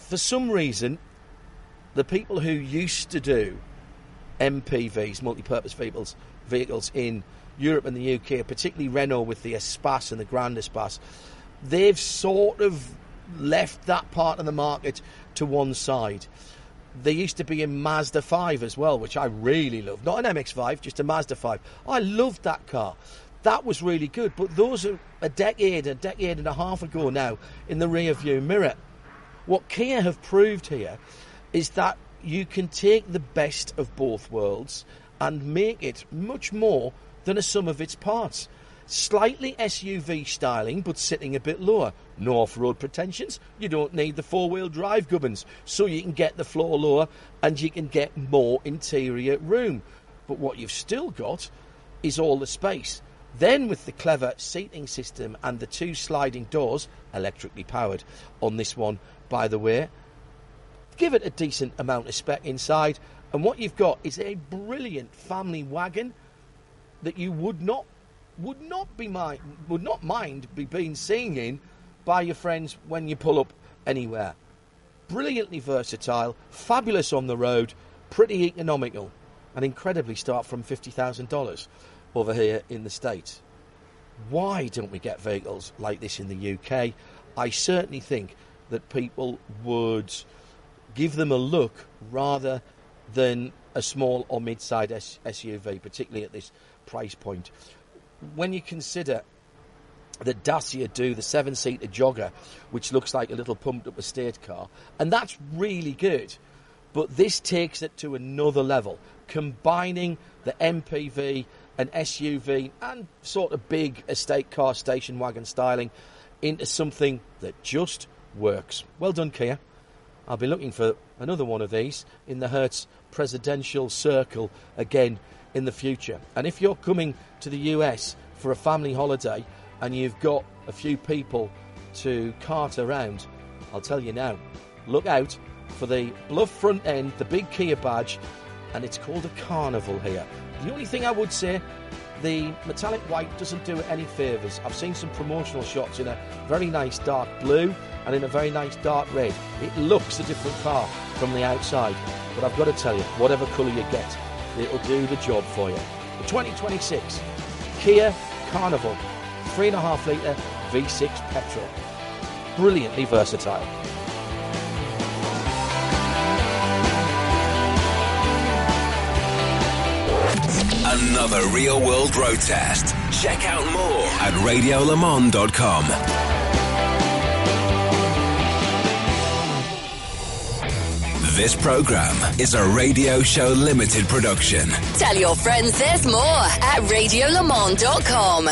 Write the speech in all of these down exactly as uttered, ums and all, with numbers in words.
for some reason, the people who used to do M P Vs, multi-purpose vehicles, vehicles in Europe and the U K, particularly Renault with the Espace and the Grand Espace, they've sort of left that part of the market to one side. They used to be in Mazda five as well, which I really love. Not an M X five, just a Mazda five. I loved that car. That was really good. But those are a decade, a decade and a half ago now in the rear view mirror. What Kia have proved here is that you can take the best of both worlds and make it much more than a sum of its parts. Slightly S U V styling, but sitting a bit lower. No off-road pretensions. You don't need the four-wheel drive gubbins, so you can get the floor lower and you can get more interior room. But what you've still got is all the space. Then with the clever seating system and the two sliding doors, electrically powered on this one, by the way, give it a decent amount of spec inside. And what you've got is a brilliant family wagon that you would not would not be mind would not mind be being seen in by your friends when you pull up anywhere. Brilliantly versatile, fabulous on the road, pretty economical, and incredibly start from fifty thousand dollars over here in the States. Why don't we get vehicles like this in the U K? I certainly think that people would give them a look rather than a small or mid-sized S U V, particularly at this price point. When you consider that Dacia do the seven-seater jogger, which looks like a little pumped-up estate car, and that's really good, but this takes it to another level, combining the M P V and S U V and sort of big estate car station wagon styling into something that just works. Well done, Kia. I'll be looking for another one of these in the Hertz presidential circle again in the future. And if you're coming to the U S for a family holiday and you've got a few people to cart around, I'll tell you now, look out for the bluff front end, the big Kia badge, and it's called a Carnival here. The only thing I would say, the metallic white doesn't do it any favours. I've seen some promotional shots in a very nice dark blue and in a very nice dark red. It looks a different car from the outside, but I've got to tell you, whatever colour you get, it'll do the job for you. The twenty twenty-six Kia Carnival, three point five litre V six petrol. Brilliantly versatile. Another Real World Road Test. Check out more at radio le mans dot com. This program is a Radio Show Limited production. Tell your friends there's more at radio le mans dot com.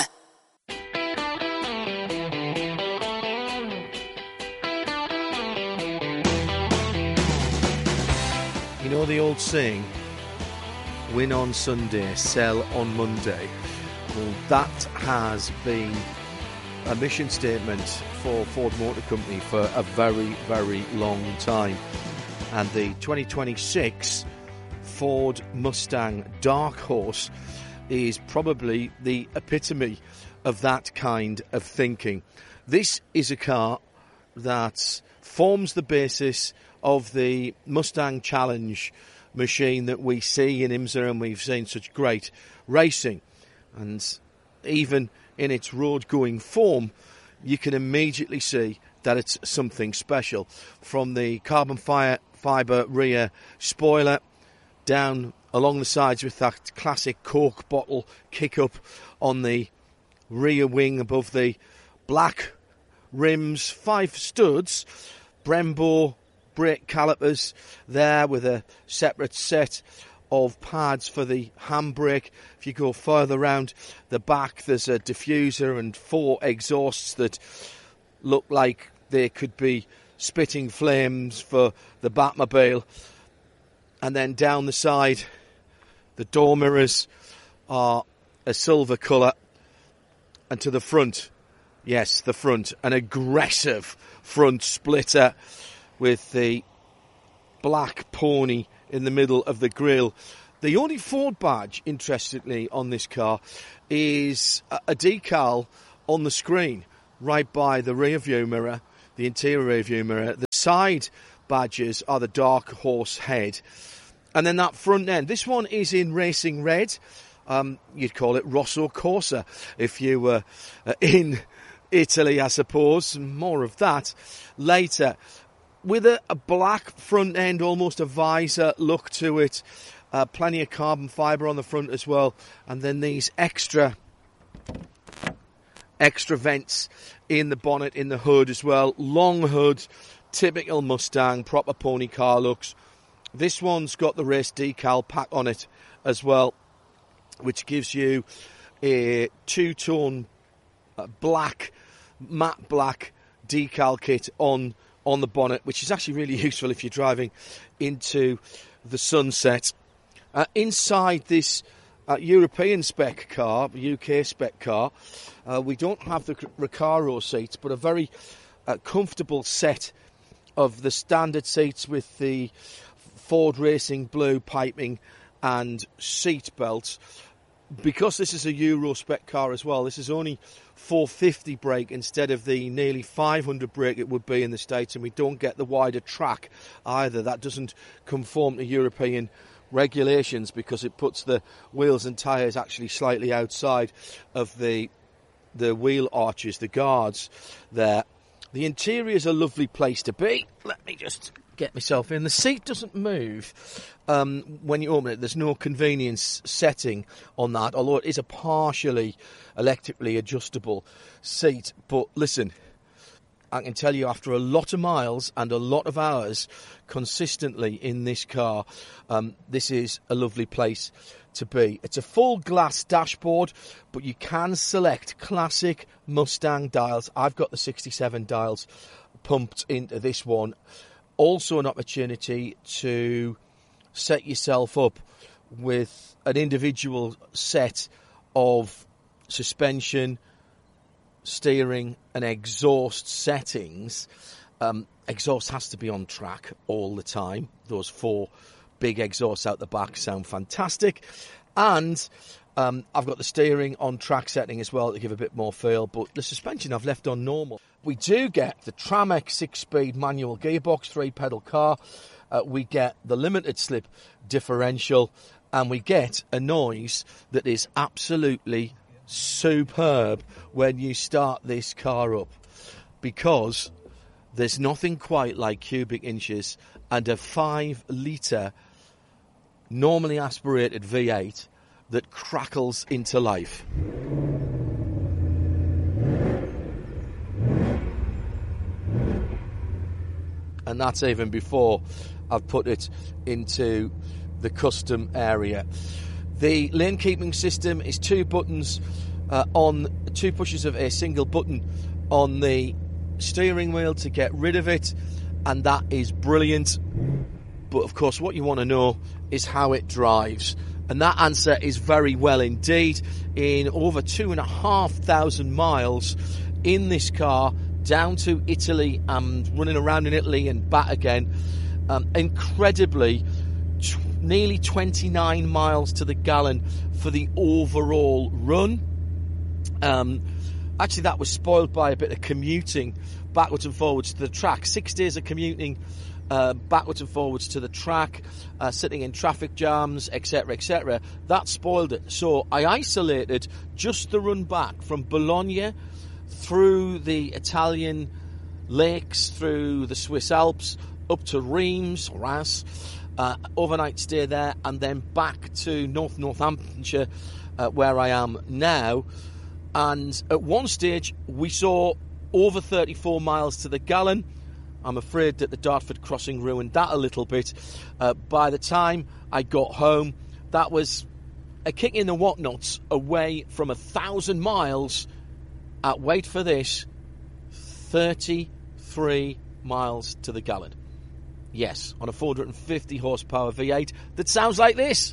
You know the old saying, win on Sunday, sell on Monday. Well, that has been a mission statement for Ford Motor Company for a very, very long time. And the twenty twenty-six Ford Mustang Dark Horse is probably the epitome of that kind of thinking. This is a car that forms the basis of the Mustang Challenge machine that we see in IMSA, and we've seen such great racing. And even in its road-going form, you can immediately see that it's something special. From the carbon fire, fibre rear spoiler down along the sides with that classic Coke bottle kick-up on the rear wing above the black rims, five studs, Brembo brake calipers there with a separate set of pads for the handbrake. If you go further round the back, there's a diffuser and four exhausts that look like they could be spitting flames for the Batmobile. And then down the side, the door mirrors are a silver colour. And to the front, yes, the front, an aggressive front splitter with the black pony in the middle of the grille. The only Ford badge, interestingly, on this car is a decal on the screen right by the rear view mirror, the interior rear view mirror. The side badges are the Dark Horse head. And then that front end, this one is in racing red. Um, you'd call it Rosso Corsa if you were uh, in Italy, I suppose. More of that later. With a, a black front end, almost a visor look to it. Uh, plenty of carbon fibre on the front as well. And then these extra extra vents in the bonnet, in the hood as well. Long hood, typical Mustang, proper pony car looks. This one's got the race decal pack on it as well, which gives you a two-tone uh, black, matte black decal kit on on the bonnet, which is actually really useful if you're driving into the sunset. Uh, inside this uh, European spec car, U K spec car, uh, we don't have the Recaro seats, but a very uh, comfortable set of the standard seats with the Ford Racing Blue piping and seat belts. Because this is a Euro spec car as well, this is only four fifty brake instead of the nearly five hundred brake it would be in the States, and we don't get the wider track either. That doesn't conform to European regulations because it puts the wheels and tyres actually slightly outside of the the wheel arches, the guards there. The interior is a lovely place to be. Let me just get myself in. The seat doesn't move um, when you open it. There's no convenience setting on that, although it is a partially electrically adjustable seat. But listen, I can tell you after a lot of miles and a lot of hours consistently in this car, um, this is a lovely place to be. It's a full glass dashboard, but you can select classic Mustang dials. I've got the sixty-seven dials pumped into this one. Also an opportunity to set yourself up with an individual set of suspension, steering and exhaust settings. Um, exhaust has to be on track all the time. Those four big exhausts out the back sound fantastic. And um, I've got the steering on track setting as well to give a bit more feel, but the suspension I've left on normal. We do get the Tramex six-speed manual gearbox, three-pedal car. Uh, we get the limited slip differential, and we get a noise that is absolutely superb when you start this car up, because there's nothing quite like cubic inches and a five litre normally aspirated V eight that crackles into life. And that's even before I've put it into the custom area. The lane keeping system is two buttons uh, on, two pushes of a single button on the steering wheel to get rid of it, and that is brilliant. But of course what you want to know is how it drives, and that answer is very well indeed. In over two and a half thousand miles in this car, down to Italy and running around in Italy and back again, um, incredibly t- nearly twenty-nine miles to the gallon for the overall run. Um, actually that was spoiled by a bit of commuting backwards and forwards to the track. Six days of commuting uh, backwards and forwards to the track, uh, sitting in traffic jams, etc, etc. That spoiled it. So I isolated just the run back from Bologna through the Italian lakes, through the Swiss Alps, up to Reims, Reims, uh, overnight stay there, and then back to North Northamptonshire, uh, where I am now. And at one stage, we saw over thirty-four miles to the gallon. I'm afraid that the Dartford crossing ruined that a little bit. Uh, by the time I got home, that was a kick in the whatnots away from a thousand miles at, wait for this, thirty-three miles to the gallon. Yes, on a four hundred fifty horsepower V eight that sounds like this.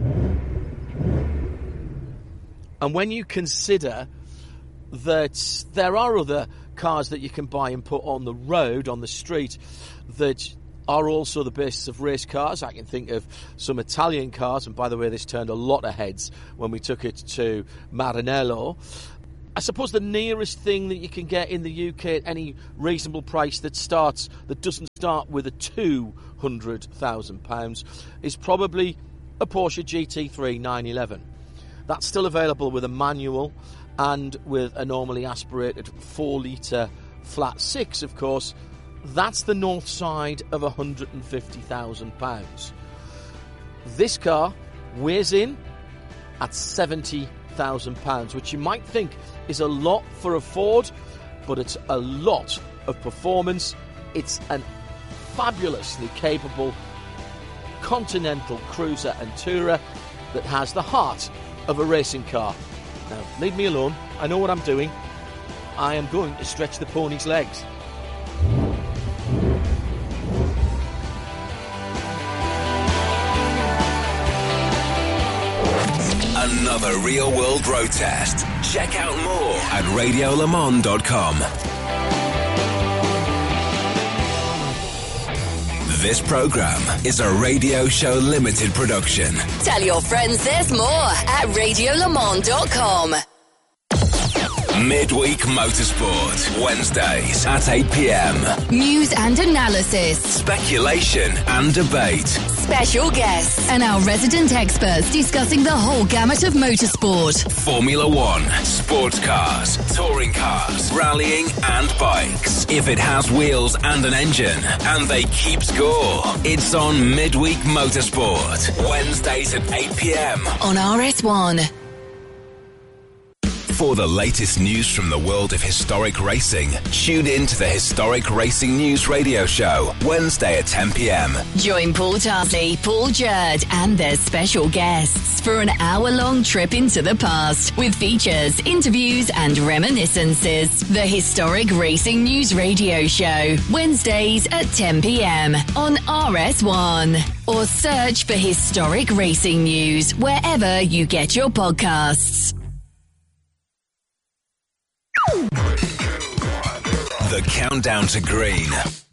And when you consider that there are other cars that you can buy and put on the road, on the street, that are also the basis of race cars. I can think of some Italian cars, and by the way, this turned a lot of heads when we took it to Maranello. I suppose the nearest thing that you can get in the U K at any reasonable price that starts that doesn't start with a two hundred thousand pounds is probably a Porsche G T three nine eleven. That's still available with a manual and with a normally aspirated four litre flat six, of course. That's the north side of one hundred fifty thousand pounds. This car weighs in at seventy thousand pounds, which you might think is a lot for a Ford, but it's a lot of performance. It's an fabulously capable Continental cruiser and tourer that has the heart of a racing car. Now, leave me alone. I know what I'm doing. I am going to stretch the pony's legs. Another Real World Road Test. Check out more at radio le mans dot com. This program is a Radio Show Limited production. Tell your friends there's more at radio le mans dot com. Midweek Motorsport, Wednesdays at eight p.m. News and analysis, Speculation and debate. special guests, and our resident experts discussing the whole gamut of motorsport. Formula One, sports cars, touring cars, rallying and bikes. If it has wheels and an engine, and they keep score, it's on Midweek Motorsport, Wednesdays at eight p.m. on R S one. For the latest news from the world of historic racing, tune in to the Historic Racing News Radio Show, Wednesday at ten p.m. Join Paul Tarsley, Paul Jurd, and their special guests for an hour-long trip into the past with features, interviews, and reminiscences. The Historic Racing News Radio Show, Wednesdays at ten p.m. on R S one. Or search for Historic Racing News wherever you get your podcasts. The Countdown to Green.